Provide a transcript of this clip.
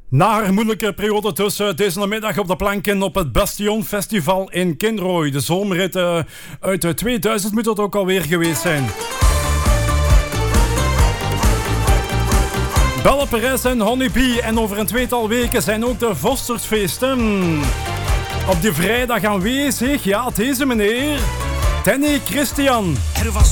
Na haar moeilijke periode tussen deze namiddag op de planken op het Bastion Festival in Kinrooi. De zomerrit uit 2000 moet het ook alweer geweest zijn. Belle Perez en Honey Bee. En over een tweetal weken zijn ook de Vostersfeesten. Op die vrijdag aanwezig, ja, deze meneer, Danny Christian.